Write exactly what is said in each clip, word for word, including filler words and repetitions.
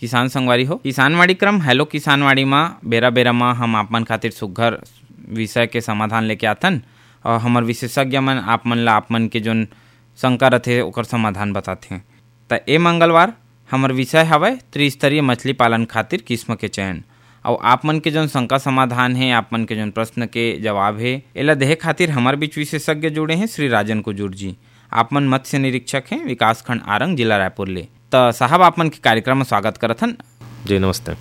किसान संगवारी हो। किसानवाड़ी क्रम हेलो किसानवाड़ी में बेरा बेरा में हम आपमन खातिर सुघ्घर विषय के समाधान लेके आथन और हमर विशेषज्ञ मन आप मन ला आपमन के जोन शंका रथे ओकर समाधान बताथे। त ए मंगलवार हमर विषय हवय त्रिस्तरीय मछली पालन खातिर किस्म के चयन। और आप मन के जोन शंका समाधान है, आप मन के जोन प्रश्न के जवाब है, एला देहे खातिर हमार बीच विशेषज्ञ जुड़े हैं श्री राजन कुजूर जी। आप मन मत्स्य निरीक्षक हैं विकासखंड आरंग जिला रायपुर ले। तो साहब आप मन के कार्यक्रम में स्वागत करत हन। जी नमस्ते।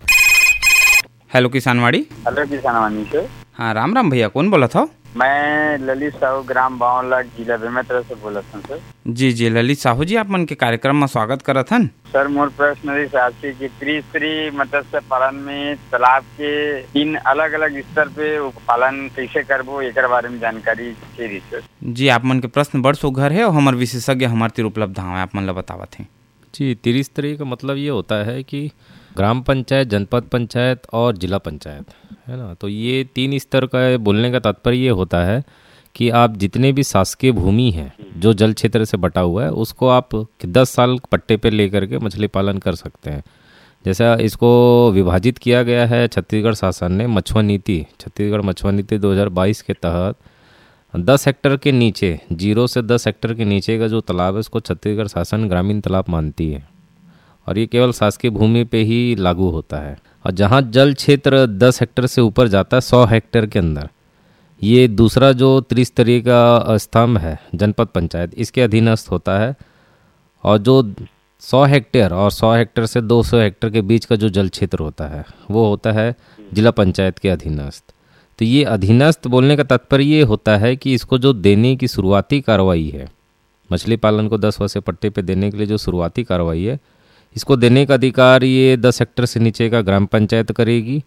हेलो किसानवाड़ी। हेलो किसानवाड़ी से। हाँ राम राम भैया, कौन बोलत हो? मैं ललित साहू ग्राम बावला जिला बेमेतरा से बोलत हूँ सर। जी जी ललित साहू जी, आप मन के कार्यक्रम में स्वागत करत हन। सर मोर प्रश्न रही आपसे कि त्रिस्तरीय मत्स्य पालन में तालाब के तीन अलग अलग स्तर पे पालन कैसे करबो एकर बारे में जानकारी चाहिए सर। जी आप मन के प्रश्न बड़ सुघ्घर है और हमार विशेषज्ञ हमार तीर उपलब्ध हैं, आप मन ला बतावत हैं। जी त्रिस्तरीय का मतलब ये होता है कि ग्राम पंचायत, जनपद पंचायत और जिला पंचायत, है ना। तो ये तीन स्तर का बोलने का तात्पर्य ये होता है कि आप जितने भी शासकीय भूमि है जो जल क्षेत्र से बटा हुआ है उसको आप दस साल पट्टे पे लेकर के मछली पालन कर सकते हैं। जैसा इसको विभाजित किया गया है छत्तीसगढ़ शासन ने मछुआ नीति, छत्तीसगढ़ मछुआ नीति दो हज़ार बाईस के तहत दस हेक्टर के नीचे, जीरो से दस हेक्टर के नीचे का जो तालाब है उसको छत्तीसगढ़ शासन ग्रामीण तालाब मानती है और ये केवल शासकीय भूमि पे ही लागू होता है। और जहाँ जल क्षेत्र दस हेक्टर से ऊपर जाता है सौ हेक्टर के अंदर, ये दूसरा जो त्रिस्तरीय का स्तंभ है जनपद पंचायत, इसके अधीनस्थ होता है। और जो सौ हेक्टेयर और सौ हेक्टर से दो सौ हेक्टर के बीच का जो जल क्षेत्र होता है वो होता है जिला पंचायत के अधीनस्थ। तो ये अधीनस्थ बोलने का तात्पर्य ये होता है कि इसको जो देने की शुरुआती कार्रवाई है, मछली पालन को दस वर्ष पट्टे पे देने के लिए जो शुरुआती कार्रवाई है, इसको देने का अधिकार ये दस हेक्टर से नीचे का ग्राम पंचायत करेगी,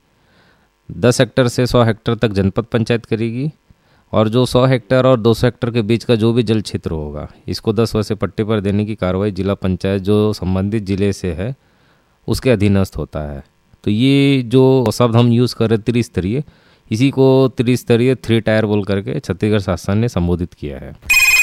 दस हेक्टर से सौ हेक्टर तक जनपद पंचायत करेगी और जो सौ हेक्टर और दो सौ हेक्टर के बीच का जो भी जल क्षेत्र होगा इसको दस वर्ष पट्टे पर देने की कार्रवाई जिला पंचायत जो संबंधित जिले से है उसके अधीनस्थ होता है। तो ये जो शब्द हम यूज़ कर रहे त्रिस्तरीय, इसी को त्रिस्तरीय थ्री टायर बोल करके छत्तीसगढ़ शासन ने संबोधित किया है।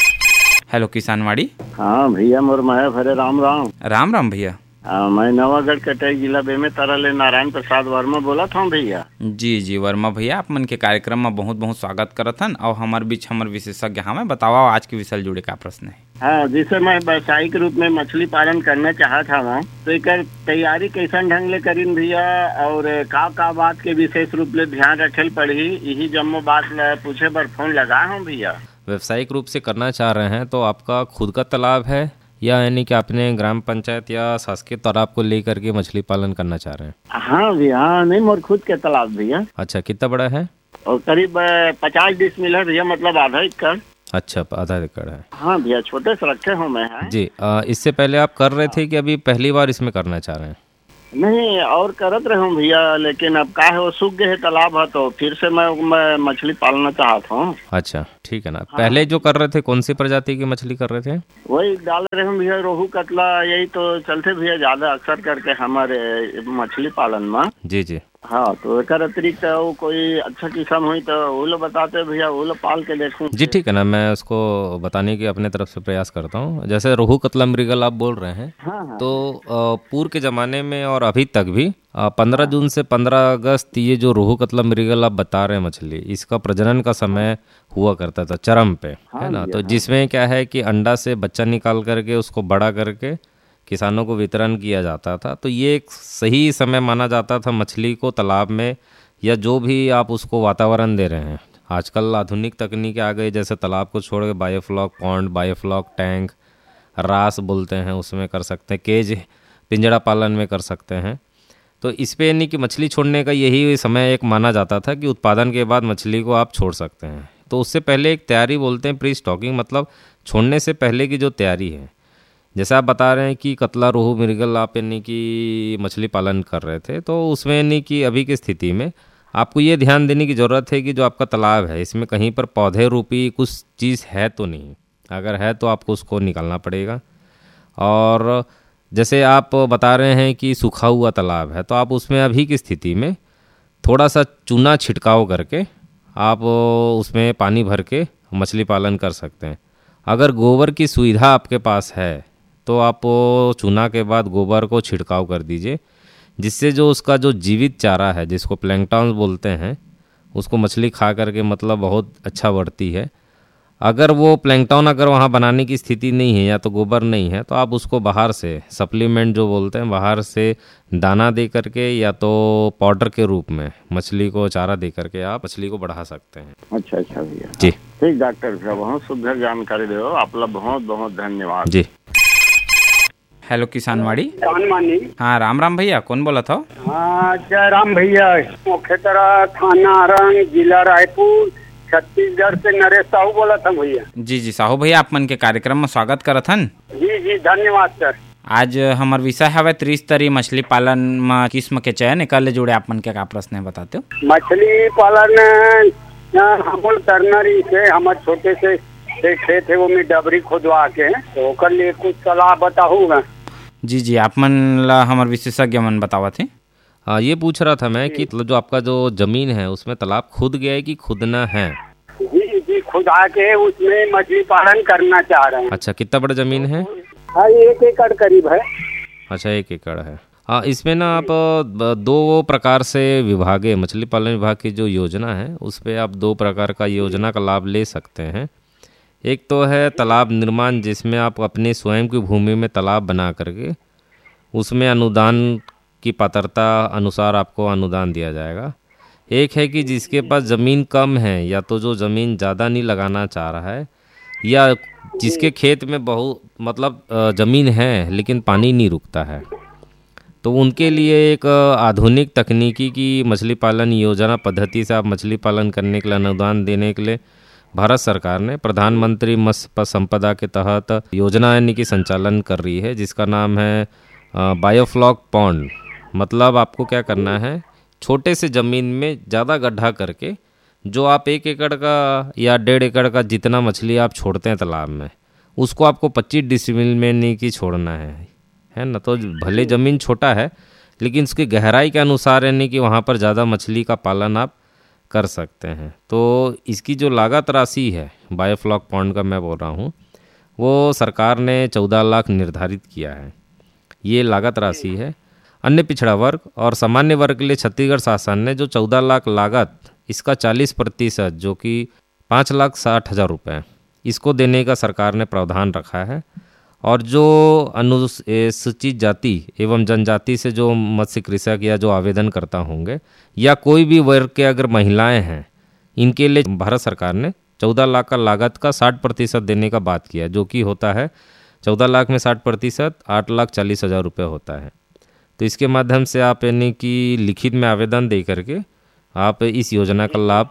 हेलो किसानवाड़ी। हाँ भैया मोर माया भरे राम राम। राम राम भैया। आ, मैं नवागढ़ कटाई जिला बेमेतरा ले नारायण प्रसाद वर्मा बोला था भैया। जी जी वर्मा भैया, आप मन के कार्यक्रम में बहुत बहुत स्वागत करत हन और हमार बीच हमार विशेषज्ञ हमें बतावा आज के विषय जुड़े का प्रश्न है। हाँ, जैसे मैं व्यवसायिक रूप में मछली पालन करना चाहत हूँ तो एक तैयारी कैसन ढंग ले करीन भैया और का का बात के विशेष रूप ले ध्यान रखे पड़ी, यही जम्मो बात पूछे बर फोन लगा हूँ भैया। व्यवसायिक रूप से करना चाह रहे हैं तो आपका खुद का तालाब है या यानी कि आपने ग्राम पंचायत या शासकीय तालाब को लेकर के मछली पालन करना चाह रहे हैं? हाँ भैया, हाँ नहीं मोर खुद के तालाब भैया। अच्छा, कितना बड़ा है? और करीब पचास डिसमिल है भैया, मतलब आधा एकड़। अच्छा, आधा एकड़ है। हाँ भैया, छोटे से रखे हूँ मैं। है जी। आ, इससे पहले आप कर रहे थे कि अभी पहली बार इसमें करना चाह रहे हैं? नहीं, और करत रहे हूँ भैया, लेकिन अब का है वो सूख गए है तालाब है तो फिर से मैं, मैं मछली पालना चाहता हूँ। अच्छा ठीक है ना। हाँ। पहले जो कर रहे थे कौन सी प्रजाति की मछली कर रहे थे? वही डाल रहे हूँ भैया, रोहू कतला, यही तो चलते भैया ज्यादा अक्सर करके हमारे मछली पालन में। जी जी। हाँ, तो एक अतिरिक्त वो कोई अच्छा किस्म हुई तो वो लोग बताते भैया, वो लोग पाल के देखूं। जी ठीक है ना, मैं उसको बताने की अपने तरफ से प्रयास करता हूँ। जैसे रोहू कतला मृगल आप बोल रहे हैं। हाँ हाँ। तो पूर्व के ज़माने में और अभी तक भी पंद्रह जून से पंद्रह अगस्त ये जो रोहू कतला मृगल आप बता रहे हैं मछली, इसका प्रजनन का समय हुआ करता था चरम पे, है ना। तो जिसमें क्या है कि अंडा से बच्चा निकाल करके उसको बड़ा करके किसानों को वितरण किया जाता था। तो ये एक सही समय माना जाता था मछली को तालाब में या जो भी आप उसको वातावरण दे रहे हैं। आजकल आधुनिक तकनीकें आ गई, जैसे तालाब को छोड़ के बायोफ्लॉक पॉन्ड, बायोफ्लॉक टैंक, रास बोलते हैं, उसमें कर सकते हैं, केज पिंजड़ा पालन में कर सकते हैं। तो इस पे यानी कि मछली छोड़ने का यही समय एक माना जाता था कि उत्पादन के बाद मछली को आप छोड़ सकते हैं। तो उससे पहले एक तैयारी बोलते हैं प्री स्टॉकिंग, मतलब छोड़ने से पहले की जो तैयारी है। जैसे आप बता रहे हैं कि कतला, रोहू, मृगल आप यानी कि मछली पालन कर रहे थे, तो उसमें यानी कि अभी की स्थिति में आपको ये ध्यान देने की ज़रूरत है कि जो आपका तालाब है इसमें कहीं पर पौधे रूपी कुछ चीज़ है तो नहीं। अगर है तो आपको उसको निकालना पड़ेगा। और जैसे आप बता रहे हैं कि सूखा हुआ तालाब है, तो आप उसमें अभी की स्थिति में थोड़ा सा चूना छिड़काव करके आप उसमें पानी भर के मछली पालन कर सकते हैं। अगर गोबर की सुविधा आपके पास है तो आप वो चुना के बाद गोबर को छिड़काव कर दीजिए, जिससे जो उसका जो जीवित चारा है जिसको प्लैंकटन बोलते हैं, उसको मछली खा करके मतलब बहुत अच्छा बढ़ती है। अगर वो प्लैंकटन अगर वहाँ बनाने की स्थिति नहीं है या तो गोबर नहीं है, तो आप उसको बाहर से सप्लीमेंट जो बोलते हैं बाहर से दाना दे करके या तो पाउडर के रूप में मछली को चारा दे करके आप मछली को बढ़ा सकते हैं। अच्छा अच्छा भैया जी ठीक डॉक्टर साहब, बहुत सुंदर जानकारी दो, आपका बहुत बहुत धन्यवाद जी। हेलो किसानवाड़ी। कानमानी। हाँ राम राम भैया, कौन बोला था? हाँ जय राम भैया, मुख्यतरा थाना आरंग, जिला रायपुर, छत्तीसगढ़ से नरेश साहू बोला था भैया। जी जी साहू भैया, आप मन के कार्यक्रम में स्वागत करत हन। जी जी धन्यवाद सर। आज हमार विषय हवे त्रिस्तरीय मछली पालन में किस्म के चयन, एक ले जुड़े आप मन के का प्रश्न है बताते हो? मछली पालन हम टर्नरी से हमारे छोटे से एक खेत है वो में डबरी खुदवा के, तो ओकर लिए कुछ सलाह बताऊंगा। जी जी, आप मन ला हमार विशेषज्ञ मन बतावा थे। हाँ, ये पूछ रहा था मैं कि जो आपका जो जमीन है उसमें तालाब खुद गया है कि खुदना है? जी जी खुदा के उसमें मछली पालन करना चाह रहे हैं। अच्छा, कितना बड़ा जमीन है? हाँ एक एकड़ करीब है। अच्छा, एक एकड़ है। हाँ, इसमें ना आप दो प्रकार से विभाग है, मछली पालन विभाग की जो योजना है उस पर आप दो प्रकार का योजना का लाभ ले सकते हैं। एक तो है तालाब निर्माण, जिसमें आप अपने स्वयं की भूमि में तालाब बना करके उसमें अनुदान की पात्रता अनुसार आपको अनुदान दिया जाएगा। एक है कि जिसके पास ज़मीन कम है या तो जो ज़मीन ज़्यादा नहीं लगाना चाह रहा है या जिसके खेत में बहुत मतलब ज़मीन है लेकिन पानी नहीं रुकता है, तो उनके लिए एक आधुनिक तकनीकी की मछली पालन योजना पद्धति से आप मछली पालन करने के लिए अनुदान देने के लिए भारत सरकार ने प्रधानमंत्री मत्स्य संपदा के तहत योजना यानी कि संचालन कर रही है, जिसका नाम है बायोफ्लॉक पॉन्ड। मतलब आपको क्या करना है, छोटे से ज़मीन में ज़्यादा गड्ढा करके जो आप एक एकड़ का या डेढ़ एकड़ का जितना मछली आप छोड़ते हैं तालाब में, उसको आपको पच्चीस डिसमिल में नहीं कि छोड़ना है, है ना। तो भले ज़मीन छोटा है लेकिन उसकी गहराई के अनुसार यानी कि वहाँ पर ज़्यादा मछली का पालन आप कर सकते हैं। तो इसकी जो लागत राशि है बायोफ्लॉक पॉन्ड का मैं बोल रहा हूँ, वो सरकार ने चौदह लाख निर्धारित किया है, ये लागत राशि है। अन्य पिछड़ा वर्ग और सामान्य वर्ग के लिए छत्तीसगढ़ शासन ने जो चौदह लाख लागत, इसका चालीस प्रतिशत जो कि पाँच लाख साठ हज़ार रुपये, इसको देने का सरकार ने प्रावधान रखा है। और जो अनुसूचित जाति एवं जनजाति से जो मत्स्य कृषक या जो आवेदन करता होंगे या कोई भी वर्ग के अगर महिलाएं हैं, इनके लिए भारत सरकार ने चौदह लाख का लागत का साठ प्रतिशत देने का बात किया, जो कि होता है चौदह लाख में साठ प्रतिशत आठ लाख चालीस हज़ार रुपये होता है। तो इसके माध्यम से आप यानी कि लिखित में आवेदन दे करके आप इस योजना का लाभ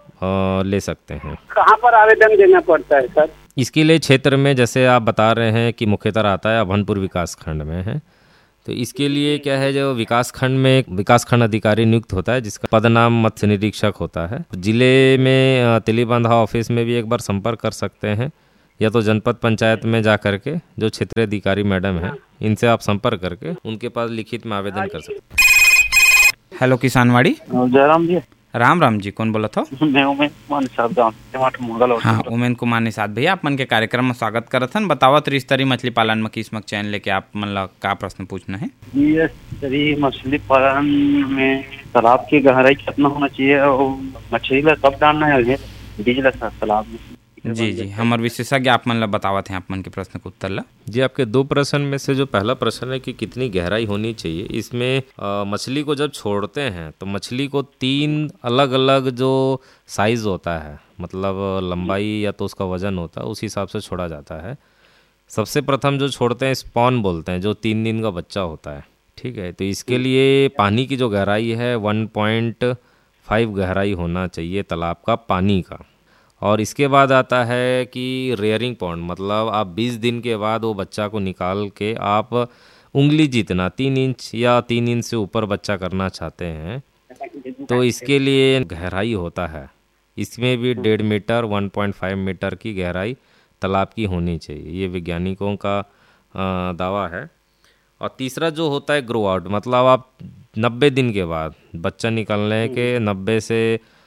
ले सकते हैं। कहाँ पर आवेदन देना पड़ता है सर? इसके लिए क्षेत्र में जैसे आप बता रहे हैं कि मुख्यतः आता है अभनपुर विकास खंड में है, तो इसके लिए क्या है, जो विकास खंड में एक विकास खंड अधिकारी नियुक्त होता है जिसका पद नाम मत्स्य निरीक्षक होता है। जिले में तिलीबंधा ऑफिस में भी एक बार संपर्क कर सकते हैं या तो जनपद पंचायत में जा करके जो क्षेत्रीय अधिकारी मैडम है इनसे आप संपर्क करके उनके पास लिखित में आवेदन कर सकते हैं। हेलो किसानवाड़ी। जयराम जी। राम राम जी, कौन बोला था? मैं उमेन कुमार निषाद गाँव मंगल। हाँ उमेन कुमार निषाद भैया, आप मन के कार्यक्रम में स्वागत करत हन। बतावा त्रिस्तरीय मछली पालन में किस्म चयन लेके आप मन ला का प्रश्न पूछना है? ये त्रिस्तरीय मछली पालन में तालाब की गहराई कितना होना चाहिए और मछली ला कब डालना है बीज ला तालाब में? जी जी, हमारे विशेषज्ञ आप मन ला बतावत हैं आप मन के प्रश्न के उत्तर ला। जी, आपके दो प्रश्न में से जो पहला प्रश्न है कि कितनी गहराई होनी चाहिए, इसमें आ, मछली को जब छोड़ते हैं तो मछली को तीन अलग अलग जो साइज़ होता है, मतलब लंबाई या तो उसका वजन होता है, उस हिसाब से छोड़ा जाता है। सबसे प्रथम जो छोड़ते हैं स्पॉन बोलते हैं, जो तीन दिन का बच्चा होता है, ठीक है। तो इसके लिए पानी की जो गहराई है वन पॉइंट फाइव गहराई होना चाहिए तालाब का पानी का। और इसके बाद आता है कि रेयरिंग पॉन्ड, मतलब आप बीस दिन के बाद वो बच्चा को निकाल के आप उंगली जितना तीन इंच या तीन इंच से ऊपर बच्चा करना चाहते हैं, तो इसके लिए गहराई होता है, इसमें भी डेढ़ metre one point five metre की गहराई तालाब की होनी चाहिए, ये वैज्ञानिकों का दावा है। और तीसरा जो होता है ग्रो आउट, मतलब आप नब्बे दिन के बाद बच्चा निकलने के नब्बे से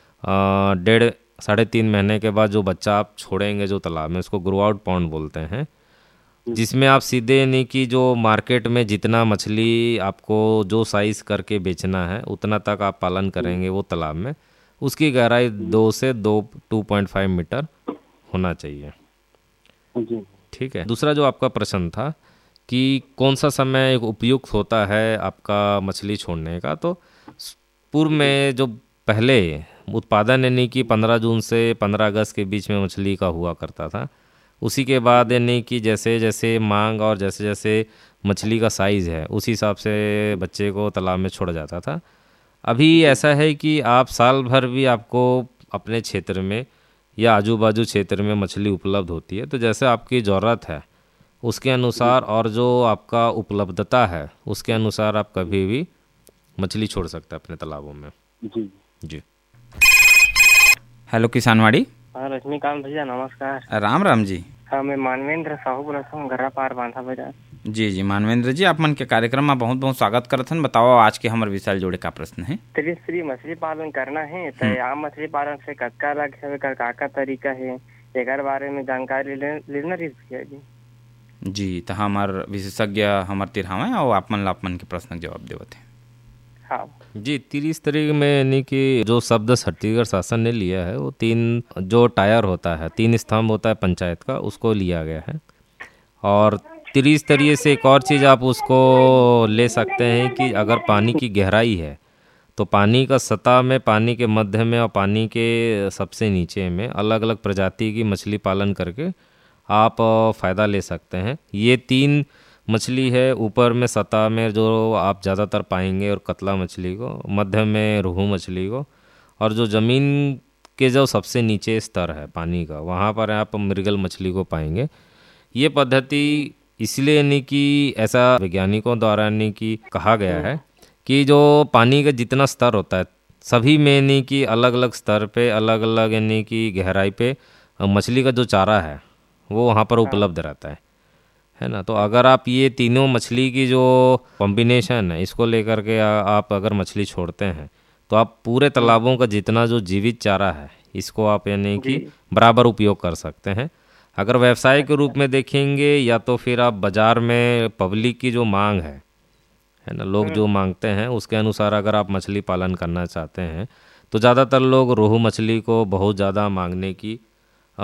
डेढ़ साढ़े तीन महीने के बाद जो बच्चा आप छोड़ेंगे जो तालाब में, उसको ग्रो आउट पॉन्ड बोलते हैं। जिसमें आप सीधे यानी कि जो मार्केट में जितना मछली आपको जो साइज़ करके बेचना है उतना तक आप पालन करेंगे वो तालाब में। उसकी गहराई दो से दो टू पॉइंट फाइव मीटर होना चाहिए। जी ठीक है। दूसरा जो आपका प्रश्न था कि कौन सा समय उपयुक्त होता है आपका मछली छोड़ने का, तो पूर्व में जो पहले उत्पादन यानी कि पंद्रह जून से पंद्रह अगस्त के बीच में मछली का हुआ करता था। उसी के बाद यानी कि जैसे जैसे मांग और जैसे जैसे मछली का साइज़ है उसी हिसाब से बच्चे को तालाब में छोड़ा जाता था। अभी ऐसा है कि आप साल भर भी आपको अपने क्षेत्र में या आजू बाजू क्षेत्र में मछली उपलब्ध होती है, तो जैसे आपकी ज़रूरत है उसके अनुसार और जो आपका उपलब्धता है उसके अनुसार आप कभी भी मछली छोड़ सकते हैं अपने तालाबों में। जी जी। हेलो किसानवाड़ी। हाँ रजनीकांत भैया नमस्कार। राम राम जी। हाँ मैं मानवेंद्र साहू बोलत हूँ गर्रा पार बांधा बाजार। जी जी मानवेंद्र जी, आप मन के कार्यक्रम में बहुत बहुत स्वागत करत हन। बताओ आज के हमारे विशाल जोड़े का प्रश्न है। त्रिस्तरीय मछली पालन करना है तो आम मछली पालन से कतका लाग है, का का तरीका है, एक बारे में जानकारी ले लेना रही भैया जी। जी तो हमार विशेषज्ञ हमार तिरहावे और आप मन ला आप मन के प्रश्न के जवाब देवत है। हाँ जी। त्रिस्तरीय में यानी कि जो शब्द छत्तीसगढ़ शासन ने लिया है वो तीन जो टायर होता है, तीन स्तंभ होता है पंचायत का, उसको लिया गया है। और त्रिस्तरीय से एक और चीज़ आप उसको ले सकते हैं कि अगर पानी की गहराई है तो पानी का सतह में, पानी के मध्य में और पानी के सबसे नीचे में अलग अलग प्रजाति की मछली पालन करके आप फ़ायदा ले सकते हैं। ये तीन मछली है, ऊपर में सतह में जो आप ज़्यादातर पाएंगे और कतला मछली को, मध्य में रोहू मछली को, और जो ज़मीन के जो सबसे नीचे स्तर है पानी का वहाँ पर आप मृगल मछली को पाएंगे। ये पद्धति इसलिए नहीं कि ऐसा वैज्ञानिकों द्वारा नहीं कि कहा गया है कि जो पानी का जितना स्तर होता है सभी में नहीं कि अलग अलग स्तर पे अलग अलग यानी कि गहराई पे मछली का जो चारा है वो वहाँ पर उपलब्ध रहता है है ना। तो अगर आप ये तीनों मछली की जो कॉम्बिनेशन है इसको लेकर के आ, आप अगर मछली छोड़ते हैं तो आप पूरे तालाबों का जितना जो जीवित चारा है इसको आप यानी कि बराबर उपयोग कर सकते हैं। अगर व्यवसाय के रूप में देखेंगे या तो फिर आप बाज़ार में पब्लिक की जो मांग है है ना, लोग जो मांगते हैं उसके अनुसार अगर आप मछली पालन करना चाहते हैं तो ज़्यादातर लोग रोहू मछली को बहुत ज़्यादा मांगने की आ,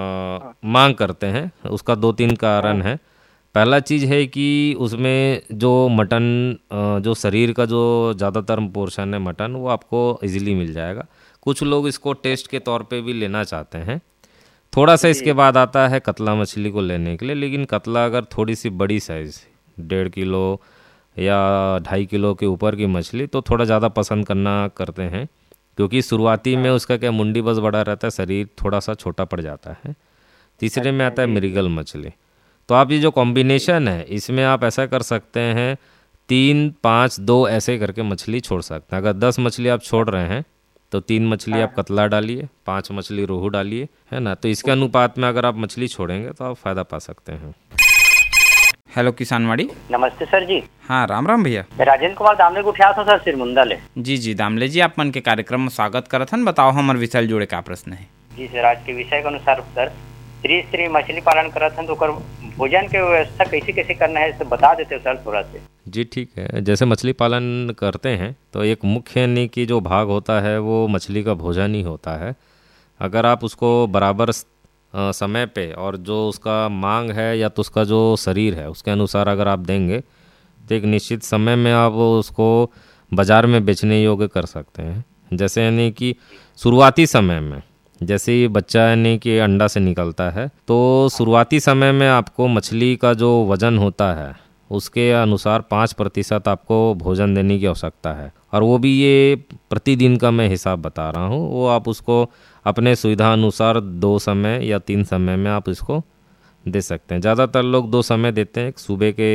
मांग करते हैं। उसका दो तीन कारण है। पहला चीज़ है कि उसमें जो मटन, जो शरीर का जो ज़्यादातर पोर्शन है मटन, वो आपको इजीली मिल जाएगा। कुछ लोग इसको टेस्ट के तौर पे भी लेना चाहते हैं। थोड़ा सा इसके बाद आता है कतला मछली को लेने के लिए, लेकिन कतला अगर थोड़ी सी बड़ी साइज़ डेढ़ किलो या ढाई किलो के ऊपर की मछली तो थोड़ा ज़्यादा पसंद करना करते हैं, क्योंकि शुरुआती में उसका क्या मुंडी बस बड़ा रहता है, शरीर थोड़ा सा छोटा पड़ जाता है। तीसरे में आता है मृगल मछली। तो आप ये जो कॉम्बिनेशन है इसमें आप ऐसा कर सकते हैं तीन पाँच दो ऐसे करके मछली छोड़ सकते हैं। अगर दस मछली आप छोड़ रहे हैं तो तीन मछली आप कतला डालिए, पांच मछली रोहू डालिए, है ना। तो इसके अनुपात में अगर आप मछली छोड़ेंगे तो आप फ़ायदा पा सकते हैं। हेलो किसानवाड़ी। नमस्ते सर जी। हाँ राम राम भैया। राजेंद्र कुमार दामले को उठा था सर सिरमुंदा ले। जी जी दामले जी, आप मन के कार्यक्रम में स्वागत करत हन। बताओ हमारे विषय जोड़े का प्रश्न है। जी सर, आज के विषय के अनुसार सर त्रिस्तरीय मछली पालन करत हन तो कर भोजन के व्यवस्था कैसे कैसे करना है इसे बता देते सर थोड़ा से। जी ठीक है। जैसे मछली पालन करते हैं तो एक मुख्य यानी कि जो भाग होता है वो मछली का भोजन ही होता है। अगर आप उसको बराबर समय पे और जो उसका मांग है या तो उसका जो शरीर है उसके अनुसार अगर आप देंगे तो एक निश्चित समय में आप उसको बाज़ार में बेचने योग्य कर सकते हैं। जैसे यानी कि शुरुआती समय में जैसे ही बच्चा यानी कि अंडा से निकलता है तो शुरुआती समय में आपको मछली का जो वज़न होता है उसके अनुसार पाँच प्रतिशत आपको भोजन देने की आवश्यकता है। और वो भी ये प्रतिदिन का मैं हिसाब बता रहा हूँ, वो आप उसको अपने सुविधा अनुसार दो समय या तीन समय में आप इसको दे सकते हैं। ज़्यादातर लोग दो समय देते हैं, एक सुबह के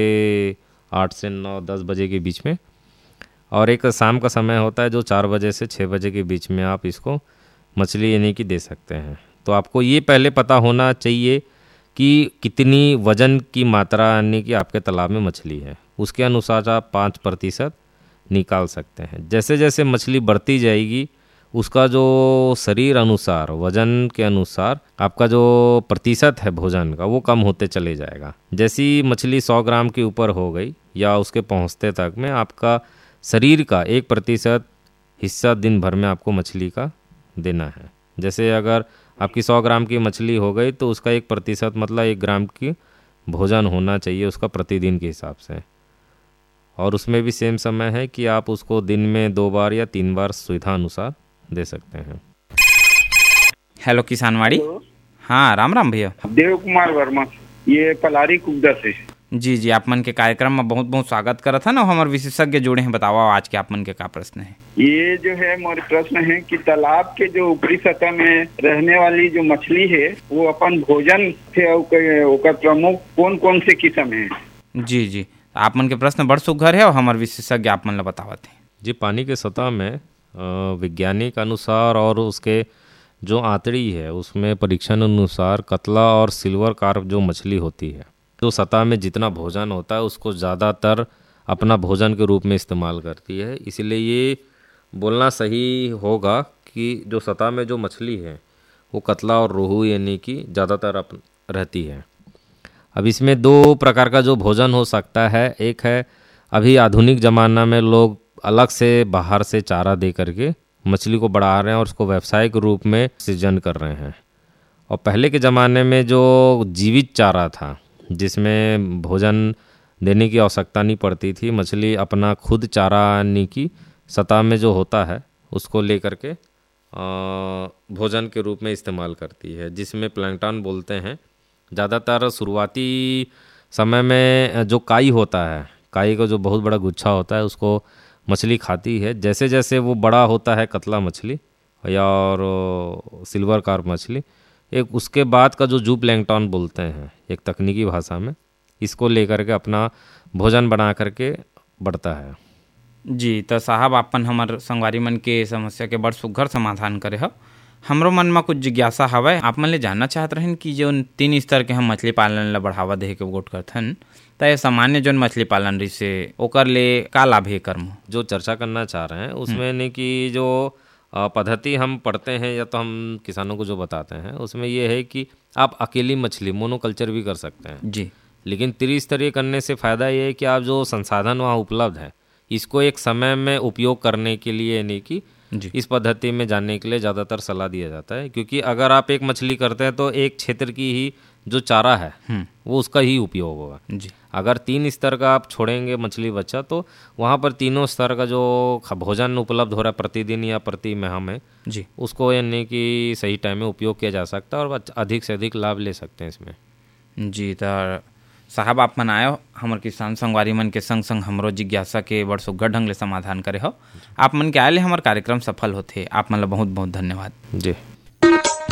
आठ से नौ दस बजे के बीच में और एक शाम का समय होता है जो चार बजे से छः बजे के बीच में आप इसको मछली यानी कि दे सकते हैं। तो आपको ये पहले पता होना चाहिए कि कितनी वज़न की मात्रा यानी कि आपके तालाब में मछली है, उसके अनुसार आप पाँच प्रतिशत निकाल सकते हैं। जैसे जैसे मछली बढ़ती जाएगी उसका जो शरीर अनुसार वजन के अनुसार आपका जो प्रतिशत है भोजन का वो कम होते चले जाएगा। जैसी मछली सौ ग्राम के ऊपर हो गई या उसके पहुंचते तक में आपका शरीर का एक प्रतिशत हिस्सा दिन भर में आपको मछली का देना है। जैसे अगर आपकी सौ ग्राम की मछली हो गई तो उसका एक प्रतिशत मतलब एक ग्राम की भोजन होना चाहिए उसका प्रतिदिन के हिसाब से। और उसमें भी सेम समय है कि आप उसको दिन में दो बार या तीन बार सुविधा अनुसार दे सकते हैं। हेलो किसानवाड़ी। हाँ राम राम भैया। देव कुमार वर्मा, ये पलारी कुब्दा से। जी जी, आप मन के कार्यक्रम में बहुत बहुत स्वागत करत है ना। हमारे विशेषज्ञ जुड़े हैं, बताओ आज के आप मन के का प्रश्न है। ये जो है मोर प्रश्न है कि तालाब के जो ऊपरी सतह में रहने वाली जो मछली है वो अपन भोजन से ओकर प्रमुख कौन कौन से किस्म है। जी जी, आप मन के प्रश्न बड़ सुघर है और हमारे विशेषज्ञ आप मन ला बतावत है। जी, पानी के सतह में वैज्ञानिक अनुसार और उसके जो आंतड़ी है उसमें परीक्षण अनुसार कतला और सिल्वर कार्प जो मछली होती है जो सतह में जितना भोजन होता है उसको ज़्यादातर अपना भोजन के रूप में इस्तेमाल करती है। इसलिए ये बोलना सही होगा कि जो सतह में जो मछली है वो कतला और रोहू यानी कि ज़्यादातर अप रहती है। अब इसमें दो प्रकार का जो भोजन हो सकता है, एक है अभी आधुनिक ज़माना में लोग अलग से बाहर से चारा दे करके मछली को बढ़ा रहे हैं और उसको व्यावसायिक रूप में सृजन कर रहे हैं। और पहले के ज़माने में जो जीवित चारा था जिसमें भोजन देने की आवश्यकता नहीं पड़ती थी, मछली अपना खुद चारा यानी कि सतह में जो होता है उसको लेकर के भोजन के रूप में इस्तेमाल करती है, जिसमें प्लैंकटन बोलते हैं। ज़्यादातर शुरुआती समय में जो काई होता है, काई का जो बहुत बड़ा गुच्छा होता है उसको मछली खाती है। जैसे जैसे वो बड़ा होता है कतला मछली या और सिल्वर कार्प मछली, एक उसके बाद का जो जू प्लैंकटन बोलते हैं एक तकनीकी भाषा में, इसको लेकर के अपना भोजन बना करके बढ़ता है। जी, तो साहब अपन हमार संगवारी मन के समस्या के बड़ सुघर समाधान करे हो। हमरो मन में कुछ जिज्ञासा हवय, आप मन ले जानना चाहत रहन कि जो तीन स्तर के हम मछली पालन ला बढ़ावा दे के गोट करथन त ये सामान्य जो मछली पालन रही से ओकर ले का लाभ है कर्म जो चर्चा करना चाह रहे हैं उसमें नहीं कि जो पद्धति हम पढ़ते हैं या तो हम किसानों को जो बताते हैं उसमें ये है कि आप अकेली मछली मोनोकल्चर भी कर सकते हैं जी। लेकिन त्रिस्तरीय करने से फ़ायदा ये है कि आप जो संसाधन वहाँ उपलब्ध है इसको एक समय में उपयोग करने के लिए यानी कि इस पद्धति में जाने के लिए ज़्यादातर सलाह दिया जाता है। क्योंकि अगर आप एक मछली करते हैं तो एक क्षेत्र की ही जो चारा है वो उसका ही उपयोग होगा जी। अगर तीन स्तर का आप छोड़ेंगे मछली बच्चा तो वहाँ पर तीनों स्तर का जो भोजन उपलब्ध हो रहा है प्रतिदिन या प्रति माह में जी, उसको यानी कि सही टाइम में उपयोग किया जा सकता है और अधिक से अधिक लाभ ले सकते हैं इसमें। जी, तो साहब आप मन आयो हमारे किसान संगवारी मन के संग संग हमरो जिज्ञासा के बड़ सुघर ढंग ले समाधान करे हो। आप मन के आए ले हमारे कार्यक्रम सफल होते, आप मन ला बहुत बहुत धन्यवाद। जी।